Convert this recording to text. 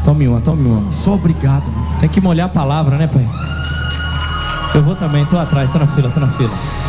Tome uma, tome uma. Só obrigado, mano. Tem que molhar a palavra, né, pai? Eu vou também, tô atrás, tô na fila, tô na fila.